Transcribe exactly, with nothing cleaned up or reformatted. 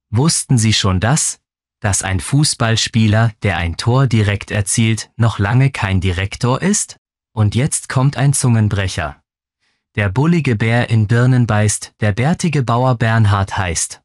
Wussten Sie schon das? Dass ein Fußballspieler, der ein Tor direkt erzielt, noch lange kein Direktor ist? Und jetzt kommt ein Zungenbrecher. Der bullige Bär in Birnen beißt, der bärtige Bauer Bernhard heißt.